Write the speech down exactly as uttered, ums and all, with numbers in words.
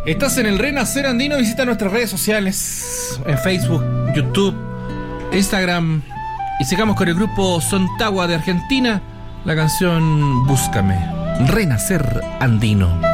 Estás en el Renacer Andino. Visita nuestras redes sociales en Facebook, YouTube, Instagram. Y sigamos con el grupo Sontagua de Argentina. La canción Búscame. Renacer Andino.